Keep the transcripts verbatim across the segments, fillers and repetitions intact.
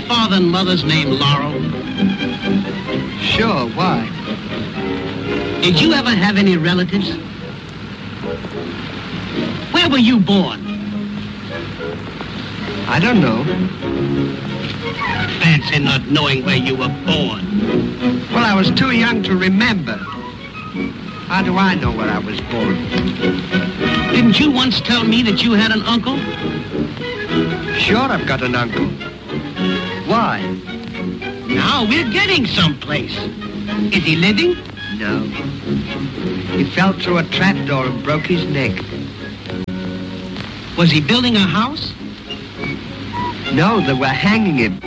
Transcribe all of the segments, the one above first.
father and mother's name Laurel? Sure, why? Did you ever have any relatives? Where were you born? I don't know. Fancy not knowing where you were born. Well, I was too young to remember. How do I know where I was born? Didn't you once tell me that you had an uncle? Sure, I've got an uncle. Why? Now we're getting someplace. Is he living? No. He fell through a trapdoor and broke his neck. Was he building a house? No, they were hanging him.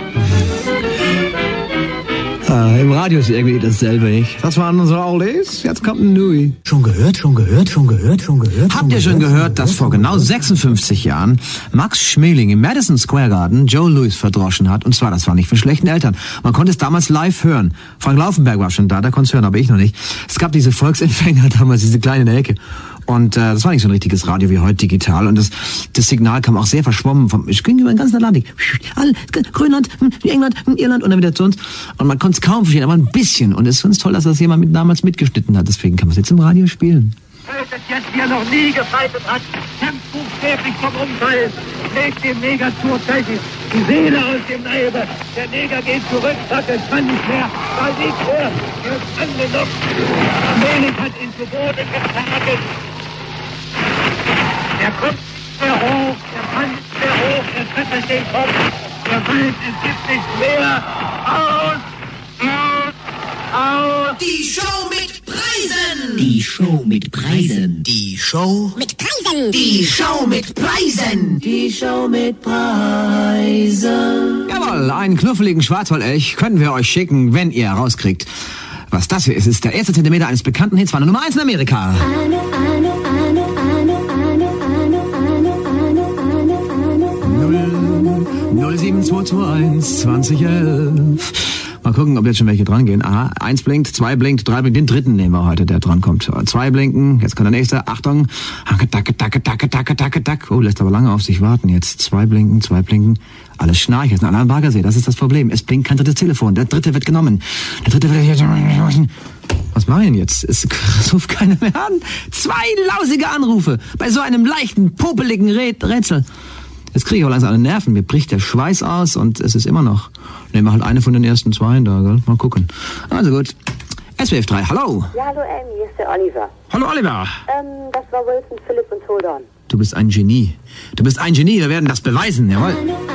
Ah, im Radio ist irgendwie dasselbe nicht. Das waren unsere Oldies. Jetzt kommt ein Nui. Schon gehört, schon gehört, schon gehört, schon gehört. Habt ihr schon gehört, dass vor genau sechsundfünfzig Jahren Max Schmeling im Madison Square Garden Joe Louis verdroschen hat? Und zwar, das war nicht von schlechten Eltern. Man konnte es damals live hören. Frank Laufenberg war schon da, der konnte es hören, aber ich noch nicht. Es gab diese Volksempfänger damals, diese kleine in der Ecke. Und äh, das war nicht so ein richtiges Radio wie heute digital. Und das, das Signal kam auch sehr verschwommen. Vom, es ging über den ganzen Atlantik. All, Grönland, England, Irland und dann wieder zu uns. Und man konnte es kaum verstehen, aber ein bisschen. Und es ist ganz toll, dass das jemand mit damals mitgeschnitten hat. Deswegen kann man es jetzt im Radio spielen. Das jetzt hier noch nie gefeitet hat, kämpft buchstäblich vom Unfall, legt dem Neger tatsächlich die Seele aus dem Leibe. Der Neger geht zurück, sagt, es kann nicht mehr, weil nicht mehr, er ist angenockt. Melik hat ihn zu Boden getragen. Er kommt sehr hoch, er kann sehr hoch, er schüttelt den Kopf, er weiß, es gibt nichts mehr. Aus, aus, aus. Die Show mit Preisen. Die Show mit Preisen. Die Show Mit Preisen. Die Show mit Preisen. Die Show mit Preisen. Jawohl, einen knuffeligen Schwarzwaldelch können wir euch schicken, wenn ihr rauskriegt, was das hier ist. Es ist der erste Zentimeter eines bekannten Hits, war Nummer eins in Amerika. null sieben zwei zwei eins zwanzig elf. Mal gucken, ob jetzt schon welche dran gehen. Aha, eins blinkt, zwei blinkt, drei blinkt. Den dritten nehmen wir heute, der dran kommt. Zwei blinken, jetzt kommt der nächste. Achtung. Dacke, dacke, dacke, dacke, dacke, dacke. Oh, lässt aber lange auf sich warten. Jetzt zwei blinken, zwei blinken. Alles schnarcht. Jetzt ein anderer Baggersee. Das ist das Problem. Es blinkt kein drittes Telefon. Der dritte wird genommen. Der dritte wird jetzt... Was mache ich denn jetzt? Es ruft keiner mehr an. Zwei lausige Anrufe. Bei so einem leichten, popeligen Rätsel. Jetzt kriege ich auch langsam alle Nerven. Mir bricht der Schweiß aus und es ist immer noch... Nehmen wir halt eine von den ersten zwei da, gell? Mal gucken. Also gut. S W F drei, hallo. Ja, hallo Amy, hier ist der Oliver. Hallo Oliver. Ähm, das war Wilson, Philipp und Todorn. Du bist ein Genie. Du bist ein Genie, wir werden das beweisen, jawohl.